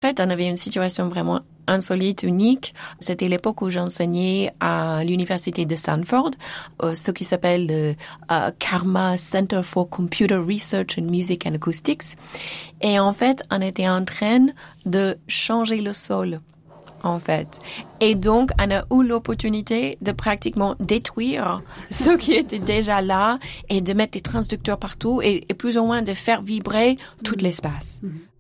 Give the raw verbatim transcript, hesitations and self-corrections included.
fait, on avait une situation vraiment insolite, unique. C'était l'époque où j'enseignais à l'université de Stanford, euh, ce qui s'appelle le euh, Karma Center for Computer Research in Music and Acoustics. Et en fait, on était en train de changer le sol, en fait. Et donc, on a eu l'opportunité de pratiquement détruire ce qui était déjà là et de mettre des transducteurs partout et, et plus ou moins de faire vibrer tout l'espace.